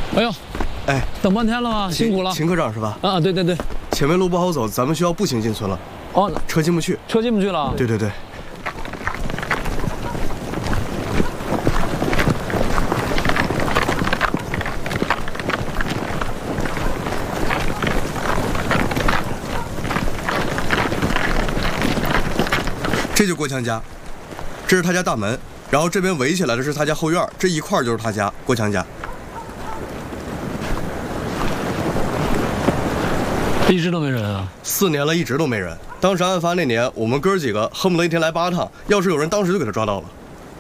哎呦， 哎， 等半天了吗？辛苦了。 秦科长是吧？ 啊，对对对。 前面路不好走，咱们需要步行进村了。 哦， 车进不去。 车进不去了。 对对对。这就郭强家，这是他家大门，然后这边围起来的是他家后院，这一块就是他家郭强家。 一直都没人啊 ？4年了，一直都没人。当时案发那年，我们哥几个恨不得一天来8趟，要是有人，当时就给他抓到了。